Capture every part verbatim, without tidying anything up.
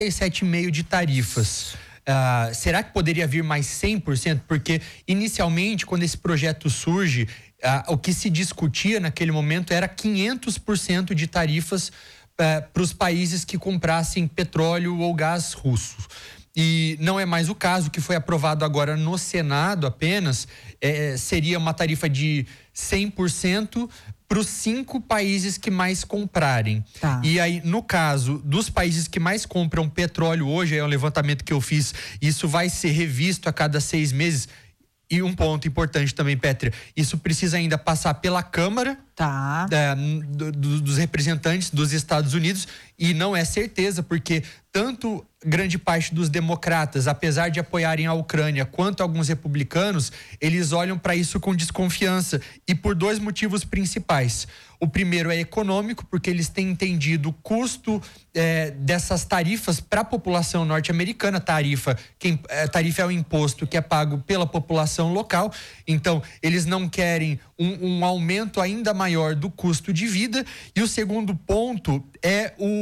sete vírgula cinco por cento de tarifas. Uh, será que poderia vir mais cem por cento? Porque, inicialmente, quando esse projeto surge, uh, o que se discutia naquele momento era quinhentos por cento de tarifas uh, para os países que comprassem petróleo ou gás russo. E não é mais o caso. O que foi aprovado agora no Senado apenas é, seria uma tarifa de cem por cento para os cinco países que mais comprarem. Tá. E aí, no caso dos países que mais compram petróleo hoje, é um levantamento que eu fiz, isso vai ser revisto a cada seis meses. E um ponto importante também, Pétria, isso precisa ainda passar pela Câmara tá. é, do, do, dos representantes dos Estados Unidos, e não é certeza, porque tanto grande parte dos democratas, apesar de apoiarem a Ucrânia, quanto alguns republicanos, eles olham para isso com desconfiança, e por dois motivos principais. O primeiro é econômico, porque eles têm entendido o custo é, dessas tarifas para a população norte-americana. Tarifa, quem, é, tarifa é o imposto que é pago pela população local. Então, eles não querem um, um aumento ainda maior do custo de vida. E o segundo ponto é o,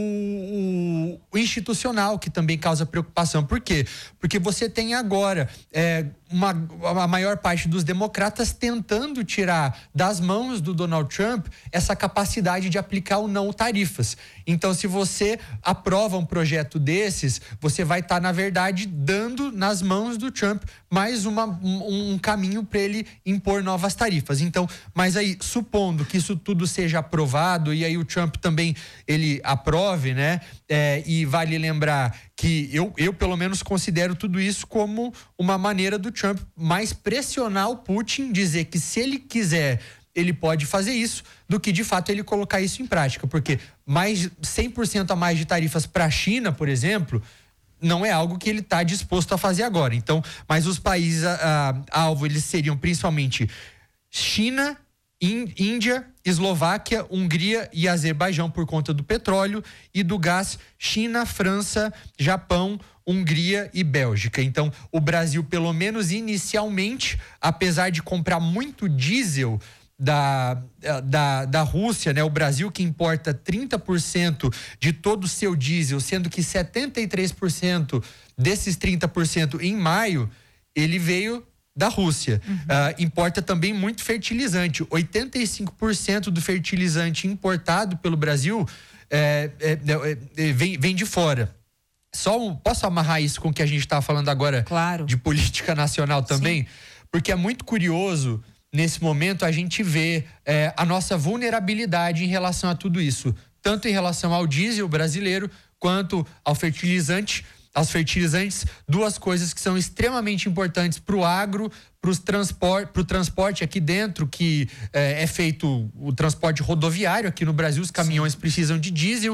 o, o institucional, que também causa preocupação. Por quê? Porque você tem agora é, uma, a maior parte dos democratas tentando tirar das mãos do Donald Trump essa capacidade de aplicar ou não tarifas. Então, se você aprova um projeto desses, você vai estar, tá, na verdade, dando nas mãos do Trump mais uma, um, um caminho para ele impor novas tarifas. Então, mas aí, supondo que isso tudo seja aprovado e aí o Trump também ele aprove, né? É, e vale lembrar que eu, eu, pelo menos, considero tudo isso como uma maneira do Trump mais pressionar o Putin, dizer que se ele quiser, ele pode fazer isso, do que de fato ele colocar isso em prática, porque mais cem por cento a mais de tarifas para a China, por exemplo, não é algo que ele está disposto a fazer agora. Então, mas os países a, a, alvo, eles seriam principalmente China, Índia, Eslováquia, Hungria e Azerbaijão por conta do petróleo, e do gás, China, França, Japão, Hungria e Bélgica. Então, o Brasil, pelo menos inicialmente, apesar de comprar muito diesel da, da, da Rússia, né? O Brasil que importa trinta por cento de todo o seu diesel, sendo que setenta e três por cento desses trinta por cento em maio, ele veio da Rússia. Uhum. Uh, importa também muito fertilizante. oitenta e cinco por cento do fertilizante importado pelo Brasil é, é, é, vem, vem de fora. Só um, posso amarrar isso com o que a gente estava falando agora, claro, de política nacional também? Sim. Porque é muito curioso, nesse momento, a gente vê é, a nossa vulnerabilidade em relação a tudo isso. Tanto em relação ao diesel brasileiro, quanto ao fertilizante, aos fertilizantes, duas coisas que são extremamente importantes para o agro, para o transporte, pro transporte aqui dentro, que é, é feito o transporte rodoviário aqui no Brasil, os caminhões Sim. precisam de diesel.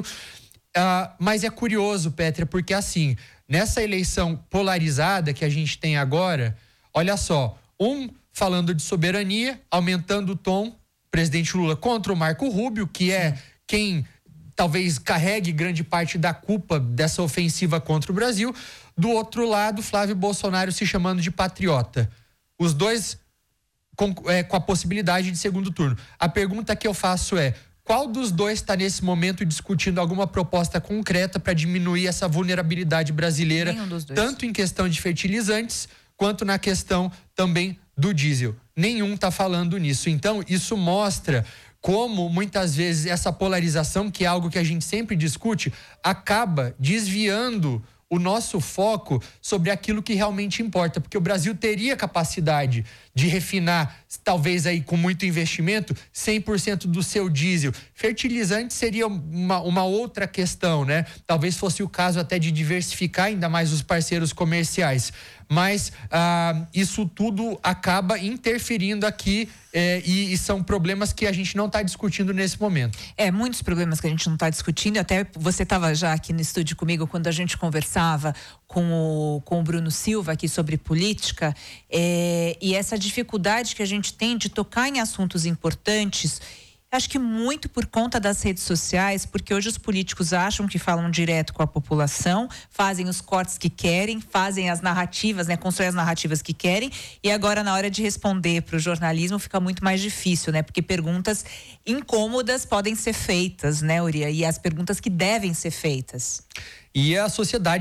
Uh, mas é curioso, Pétria, porque assim, nessa eleição polarizada que a gente tem agora, olha só, um falando de soberania, aumentando o tom, presidente Lula contra o Marco Rubio, que é quem talvez carregue grande parte da culpa dessa ofensiva contra o Brasil. Do outro lado, Flávio Bolsonaro se chamando de patriota. Os dois com, é, com a possibilidade de segundo turno. A pergunta que eu faço é: qual dos dois está nesse momento discutindo alguma proposta concreta para diminuir essa vulnerabilidade brasileira, tanto em questão de fertilizantes, quanto na questão também do diesel? Nenhum está falando nisso. Então, isso mostra como muitas vezes essa polarização, que é algo que a gente sempre discute, acaba desviando o nosso foco sobre aquilo que realmente importa, porque o Brasil teria capacidade de refinar, talvez aí com muito investimento, cem por cento do seu diesel. Fertilizante seria uma, uma outra questão, né? Talvez fosse o caso até de diversificar ainda mais os parceiros comerciais. Mas ah, isso tudo acaba interferindo aqui eh, e, e são problemas que a gente não está discutindo nesse momento. É, muitos problemas que a gente não está discutindo. Até você estava já aqui no estúdio comigo quando a gente conversava com o, com o Bruno Silva aqui sobre política, é, e essa dificuldade que a gente tem de tocar em assuntos importantes. Acho que muito por conta das redes sociais, porque hoje os políticos acham que falam direto com a população, fazem os cortes que querem, fazem as narrativas, né, constroem as narrativas que querem, e agora na hora de responder para o jornalismo fica muito mais difícil, né, porque perguntas incômodas podem ser feitas, né, Uria, e as perguntas que devem ser feitas. E a sociedade